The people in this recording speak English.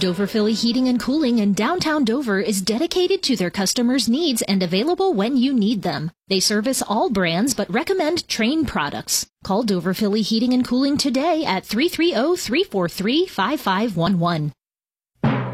Dover Philly Heating and Cooling in downtown Dover is dedicated to their customers' needs and available when you need them. They service all brands but recommend Trane products. Call Dover Philly Heating and Cooling today at 330-343-5511.